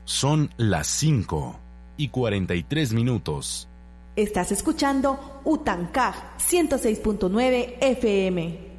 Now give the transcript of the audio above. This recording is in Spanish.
Son las 5:43. Estás escuchando Utancaj 106.9 FM.